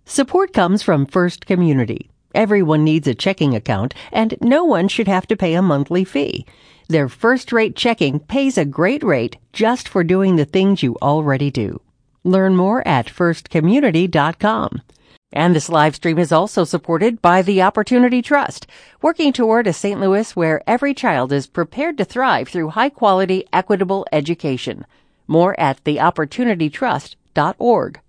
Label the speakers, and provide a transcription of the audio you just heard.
Speaker 1: Support comes from First Community. Everyone needs a checking account, and no one should have to pay a monthly fee. Their first-rate checking pays a great rate just for doing the things you already do. Learn more at firstcommunity.com. And this live stream is also supported by the Opportunity Trust, working toward a St. Louis where every child is prepared to thrive through high-quality, equitable education. More at theopportunitytrust.org.